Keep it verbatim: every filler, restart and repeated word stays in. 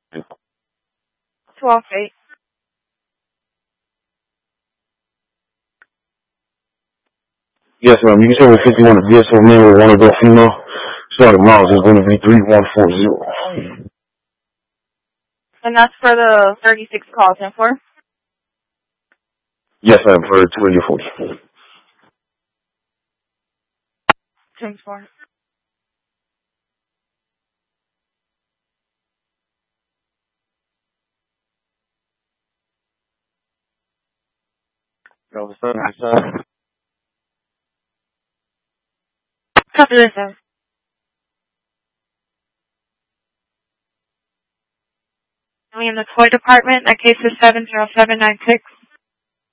twelve eight. Yes, ma'am. You can tell me fifty-one to get so man with one adult female. Starting miles is going to be three one four zero. And that's for the thirty-six calls in for? Yes, ma'am, for two eighty forty. ten four. That was seven. Copy this, sir. We in the toy department. That case is seven zero seven nine six.